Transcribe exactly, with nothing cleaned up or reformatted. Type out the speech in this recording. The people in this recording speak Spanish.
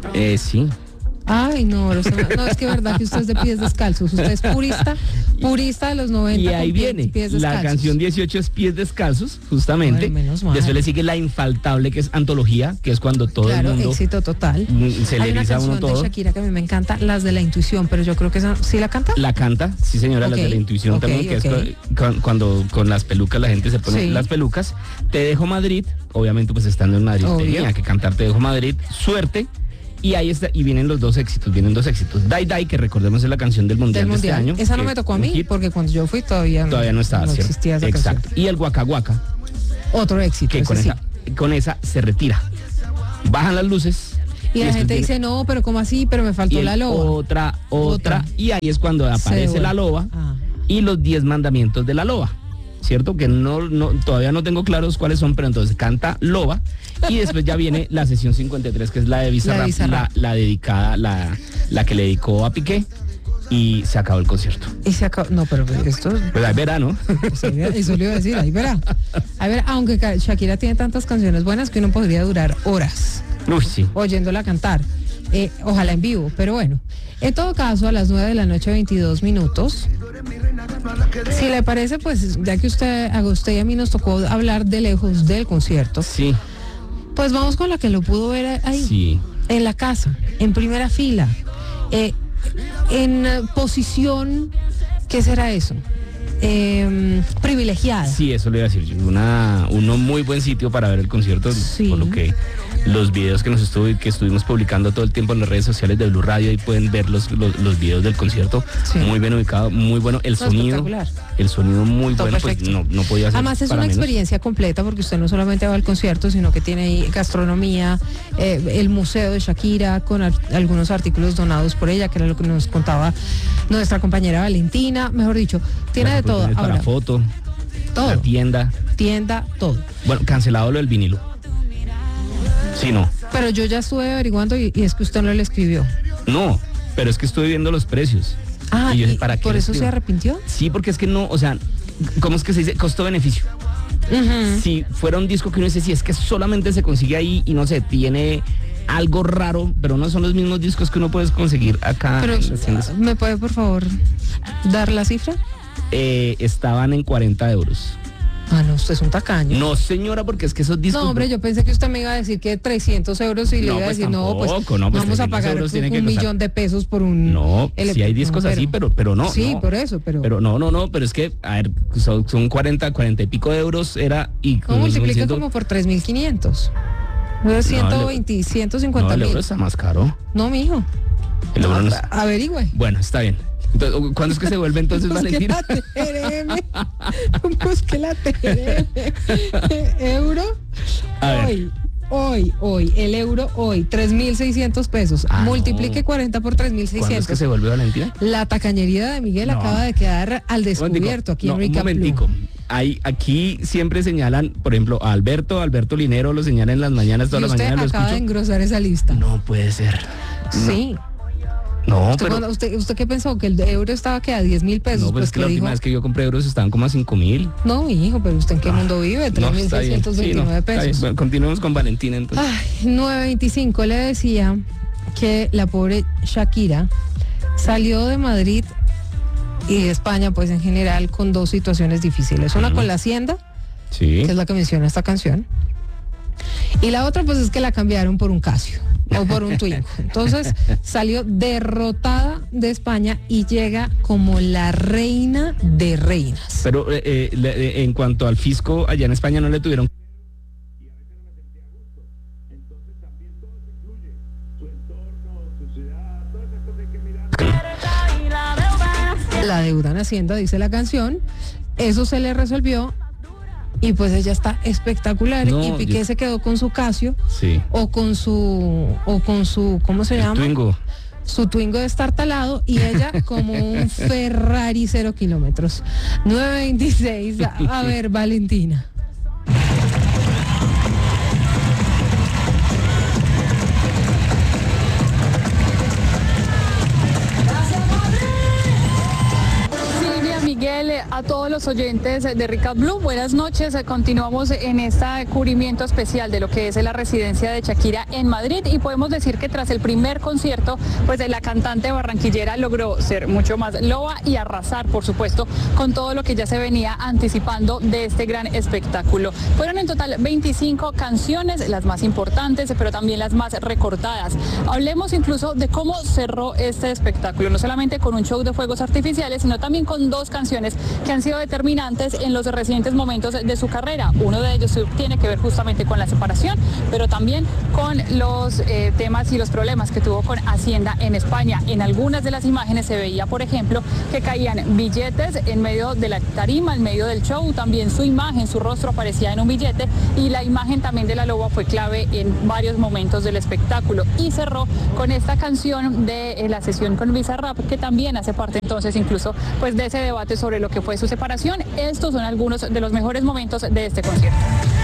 Eh, sí. Ay, no, los, no, es que es verdad que usted es de pies descalzos. Usted es purista, purista de los noventa. Y ahí con pie, viene, pies la canción dieciocho es Pies Descalzos, justamente. Ay, menos mal. Después le sigue la infaltable, que es Antología, que es cuando todo claro, el mundo... éxito total. Se le Hay una eriza a uno canción todo. de Shakira que a mí me encanta, las de la intuición, pero yo creo que esa, ¿sí la canta? La canta, sí señora, Ok, las de la intuición ok, también, que ok. es cu- cu- cuando con las pelucas la gente se pone Sí. las pelucas. Te dejo Madrid, obviamente pues estando en Madrid Obvio. tenía que cantar Te dejo Madrid, Suerte. Y ahí está, y vienen los dos éxitos, vienen dos éxitos. Die Die, que recordemos es la canción del Mundial, Del mundial. de este año. Esa no que me tocó a un mí, hit, porque cuando yo fui todavía no, todavía no estaba, no ¿cierto? existía esa Exacto. canción. Y el Waka Waka, Otro éxito, que ese con sí. esa, con esa se retira. Bajan las luces. Y la después gente viene- dice, no, pero ¿cómo así? Pero me faltó y el la loba. Otra, otra, Otra. y ahí es cuando aparece devuelve. la loba Ah. y los diez mandamientos de la loba. ¿Cierto? Que no, no, todavía no tengo claros cuáles son, pero entonces canta Loba y después ya viene la sesión cincuenta y tres, que es la de Bizarrap, Bizarrap. la, la dedicada, la, la que le dedicó a Piqué, y se acabó el concierto. Y se acabó. No, pero esto. Pues ahí verá, ¿no? Pues ahí verá, eso le iba a decir, ahí verá. A ver, aunque Ka- Shakira tiene tantas canciones buenas que uno podría durar horas Uy, sí. oyéndola cantar. Eh, ojalá en vivo, pero bueno. En todo caso, a las nueve de la noche, veintidós minutos. Si le parece, pues ya que usted, a usted y a mí nos tocó hablar de lejos del concierto, Sí, pues vamos con la que lo pudo ver ahí, sí. en la casa, en primera fila, eh, en eh, posición, ¿qué será eso? Eh, privilegiada. Sí, eso le iba a decir yo. Una, uno muy buen sitio para ver el concierto, Sí. por lo que los videos que nos estuvo, que estuvimos publicando todo el tiempo en las redes sociales de Blue Radio, ahí pueden ver los, los, los videos del concierto. Sí. Muy bien ubicado, muy bueno. El No, sonido, espectacular. el sonido muy Todo bueno, pues perfecto. no, no podía ser. Además es para una menos. experiencia completa porque usted no solamente va al concierto, sino que tiene ahí gastronomía, eh, el museo de Shakira con ar- algunos artículos donados por ella, que era lo que nos contaba nuestra compañera Valentina. Mejor dicho, tiene Las de todo. oportunidades para Ahora, foto, todo. la tienda. Tienda, todo. Bueno, cancelado lo del vinilo. Sí, no. Pero yo ya estuve averiguando y, y es que usted no le escribió. No, pero es que estoy viendo los precios. Ah, Y yo y, dije, ¿para qué ¿por le eso se escribo? arrepintió? Sí, porque es que no, o sea, ¿cómo es que se dice? Costo-beneficio. Ujú. Si fuera un disco que uno dice, si es que solamente se consigue ahí y no sé, tiene algo raro, pero no son los mismos discos que uno puede conseguir acá Pero, en las tiendas. ¿me puede por favor dar la cifra? Eh, estaban en cuarenta euros. Ah, no, usted es un tacaño. No, señora, porque es que esos discos... No, hombre, yo pensé que usted me iba a decir que trescientos euros y le No, iba a pues decir, no, pues tampoco, no, pues vamos a trescientos pagar euros tiene un, que un costar. millón de pesos por un... No, ele- sí hay discos no, así, pero, pero no. Sí, no. por eso, pero... Pero no, no, no, pero es que, a ver, son, son cuarenta, cuarenta y pico de euros era y... ¿Cómo con- multiplica ciento- como por tres mil quinientos? ciento veinte, ciento cincuenta No, el mil. euro está más caro. No, mijo. El euro no es- A- Averigüe. Bueno, está bien. Entonces, ¿cuándo es que se vuelve entonces Busque Valentina? la T R M. Busque la T R M. Euro. A ver. Hoy, hoy, hoy, el euro hoy, tres mil seiscientos pesos. Ah, Multiplique no. cuarenta por tres mil ¿Cuándo es que seiscientos. se vuelve Valentina? La tacañería de Miguel No. acaba de quedar al descubierto aquí no, en un Rica momentico. Hay, aquí siempre señalan, por ejemplo, a Alberto, Alberto Linero lo señalan en las mañanas, Y todas las usted mañanas lo acaba de escucho. engrosar esa lista. No puede ser. No, Sí. No, ¿Usted, pero... cuando- usted, ¿Usted qué pensó? ¿Que el de euro estaba que a diez mil pesos? No, pues, es que la dijo, última vez que yo compré euros estaban como a cinco mil. no, mi hijo, pero ¿usted en qué mundo vive? tres mil seiscientos veintinueve pesos. Bueno, continuemos con Valentina entonces. Ay, nueve veinticinco le decía que la pobre Shakira salió de Madrid y de España, pues en general, con dos situaciones difíciles. Una Ujú. con la Hacienda, Sí. que es la que menciona esta canción. Y la otra, pues es que la cambiaron por un Casio o por un Twingo. Entonces salió derrotada de España y llega como la reina de reinas. Pero eh, eh, le- eh, en cuanto al fisco, allá en España no le tuvieron... La deuda en Hacienda, dice la canción. Eso se le resolvió y pues ella está espectacular. No, y Piqué yo- se quedó con su Casio Sí. o con su o con su ¿cómo se El llama? Twingo. Su Twingo destartalado y ella como un Ferrari cero kilómetros. nueve veintiséis. A, a ver, Valentina. Silvia, Miguel, a todos todos los oyentes de Recap Blue. Buenas noches. Continuamos en este cubrimiento especial de lo que es la residencia de Shakira en Madrid y podemos decir que tras el primer concierto, pues la cantante barranquillera logró ser mucho más loba y arrasar, por supuesto, con todo lo que ya se venía anticipando de este gran espectáculo. Fueron en total veinticinco canciones, las más importantes, pero también las más recordadas. Hablemos incluso de cómo cerró este espectáculo, no solamente con un show de fuegos artificiales, sino también con dos canciones que han sido determinantes en los recientes momentos de su carrera. Uno de ellos tiene que ver justamente con la separación, pero también con los eh, temas y los problemas que tuvo con Hacienda en España. En algunas de las imágenes se veía, por ejemplo, que caían billetes en medio de la tarima, en medio del show. También su imagen, su rostro aparecía en un billete y la imagen también de la loba fue clave en varios momentos del espectáculo. Y cerró con esta canción de eh, la sesión con Bizarrap, que también hace parte entonces incluso pues de ese debate sobre lo que fue su separación. Estos son algunos de los mejores momentos de este concierto.